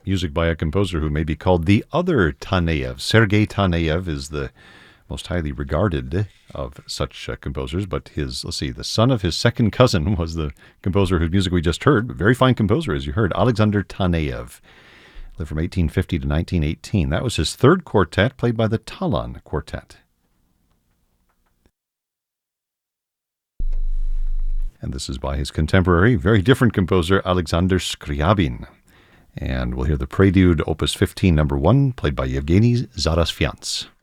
music by a composer who may be called the other Taneyev. Sergei Taneyev is the most highly regarded of such composers, but the son of his second cousin was the composer whose music we just heard. Very fine composer, as you heard, Alexander Taneyev. Lived from 1850 to 1918. That was his third quartet, played by the Talan Quartet. And this is by his contemporary, very different composer, Alexander Scriabin. And we'll hear the Prelude, Opus 15, number 1, played by Yevgeny Zarasfians.